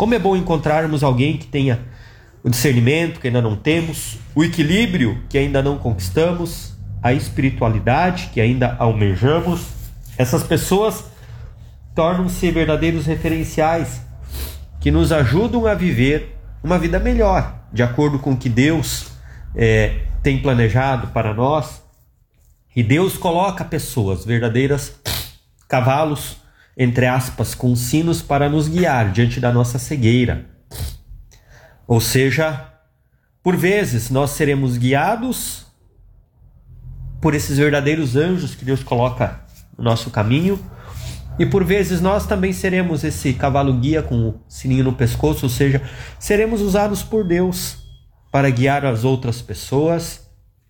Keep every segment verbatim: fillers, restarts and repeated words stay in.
Como é bom encontrarmos alguém que tenha o discernimento que ainda não temos, o equilíbrio que ainda não conquistamos, a espiritualidade que ainda almejamos. Essas pessoas tornam-se verdadeiros referenciais que nos ajudam a viver uma vida melhor, de acordo com o que Deus é, tem planejado para nós. E Deus coloca pessoas, verdadeiras cavalos, entre aspas, com sinos para nos guiar diante da nossa cegueira. Ou seja, por vezes nós seremos guiados por esses verdadeiros anjos que Deus coloca no nosso caminho, e por vezes nós também seremos esse cavalo guia com o sininho no pescoço, ou seja, seremos usados por Deus para guiar as outras pessoas.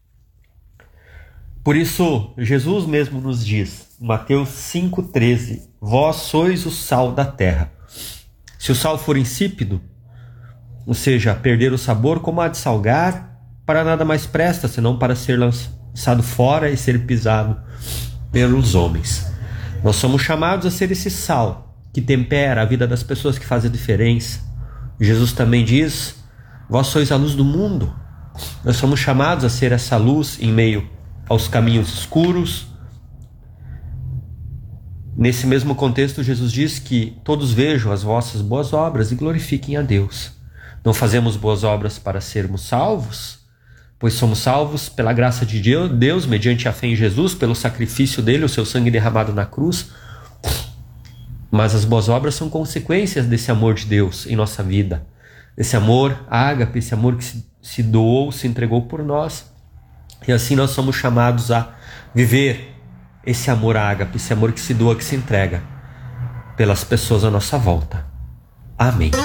Por isso, Jesus mesmo nos diz, Mateus cinco, treze, vós sois o sal da terra. Se o sal for insípido, ou seja, perder o sabor, como há de salgar, para nada mais presta, senão para ser lançado fora e ser pisado pelos homens. Nós somos chamados a ser esse sal que tempera a vida das pessoas, que faz a diferença. Jesus também diz, vós sois a luz do mundo. Nós somos chamados a ser essa luz em meio aos caminhos escuros. Nesse mesmo contexto, Jesus diz que todos vejam as vossas boas obras e glorifiquem a Deus. Não fazemos boas obras para sermos salvos, pois somos salvos pela graça de Deus, mediante a fé em Jesus, pelo sacrifício dele, o seu sangue derramado na cruz. Mas as boas obras são consequências desse amor de Deus em nossa vida, esse amor ágape, esse amor que se, se doou, se entregou por nós. E assim nós somos chamados a viver esse amor ágape, esse amor que se doa, que se entrega pelas pessoas à nossa volta. Amém.